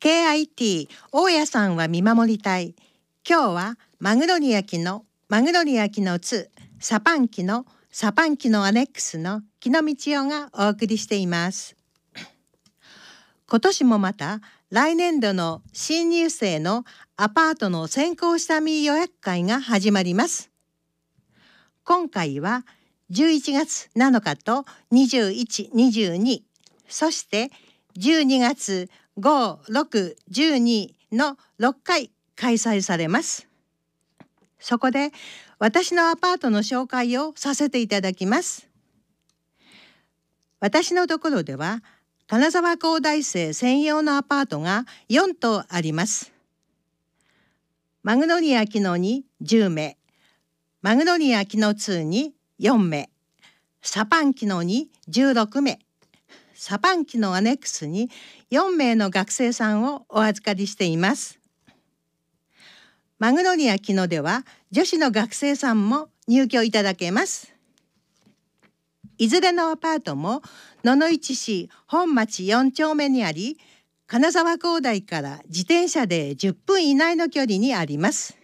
KIT 大家さんは見守りたい。今日はマグノリア紀の2サパン紀のアネックスの木の道夫がお送りしています。今年もまた来年度の新入生のアパートの先行下見予約会が始まります。今回は11月7日と21、22、そして12月5、6、12の6回開催されます。そこで私のアパートの紹介をさせていただきます。私のところでは金沢工大生専用のアパートが4棟あります。マグノリア紀のに10名、マグノリア紀の2に4名、サパン紀のに16名、サパン紀のアネックスに4名の学生さんをお預かりしています。マグノリア紀のでは女子の学生さんも入居いただけます。いずれのアパートも野々市市本町4丁目にあり、金沢工大から自転車で10分以内の距離にあります。